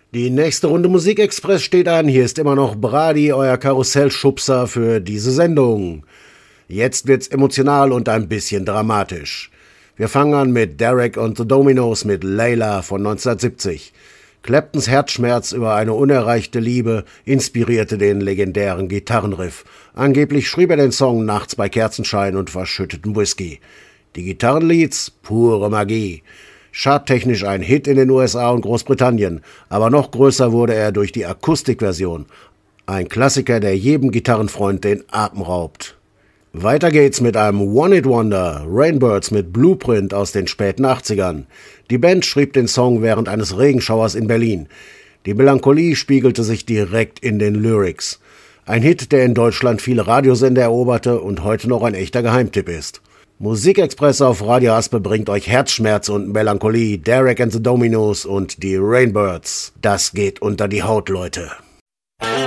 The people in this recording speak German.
Die nächste Runde Musikexpress steht an. Hier ist immer noch Brady, euer Karussellschubser für diese Sendung. Jetzt wird's emotional und ein bisschen dramatisch. Wir fangen an mit Derek and the Dominos mit Layla von 1970. Claptons Herzschmerz über eine unerreichte Liebe inspirierte den legendären Gitarrenriff. Angeblich schrieb er den Song nachts bei Kerzenschein und verschüttetem Whisky. Die Gitarrenleads, pure Magie. Charttechnisch ein Hit in den USA und Großbritannien, aber noch größer wurde er durch die Akustikversion. Ein Klassiker, der jedem Gitarrenfreund den Atem raubt. Weiter geht's mit einem One-Hit-Wonder, Rainbirds mit Blueprint aus den späten 80ern. Die Band schrieb den Song während eines Regenschauers in Berlin. Die Melancholie spiegelte sich direkt in den Lyrics. Ein Hit, der in Deutschland viele Radiosender eroberte und heute noch ein echter Geheimtipp ist. Musikexpress auf Radio Aspe bringt euch Herzschmerz und Melancholie, Derek and the Dominos und die Rainbirds. Das geht unter die Haut, Leute.